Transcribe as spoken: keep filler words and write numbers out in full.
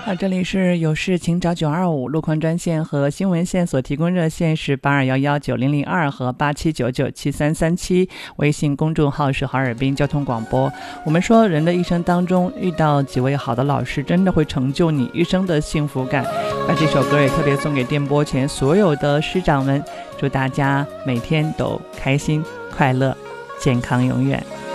好，这里是有事请找九二五路况专线和新闻线所提供热线是八二一一九零零二和八七九九七三三七，微信公众号是哈尔滨交通广播。我们说人的一生当中遇到几位好的老师，真的会成就你一生的幸福感。那这首歌也特别送给电波前所有的师长们，祝大家每天都开心快乐健康永远。